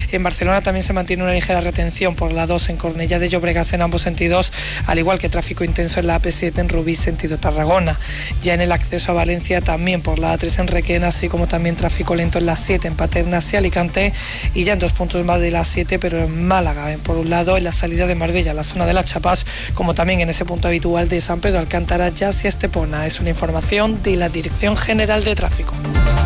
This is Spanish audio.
En Barcelona también se mantiene una ligera retención por la 2 en Cornellá de Llobregat en ambos sentidos, al igual que tráfico intenso en la AP7 en Rubí sentido Tarragona. Ya en el acceso a Valencia también por la A3 en Requena, así como también tráfico lento en la 7 en Paternas y Alicante, y ya en 2 puntos más de la 7, pero en Málaga, por un lado en la salida de Marbella, la zona de las Chapas, como también en ese punto habitual de San Pedro Alcántara, Jas y Estepona. Es una información de la Dirección General de Tráfico.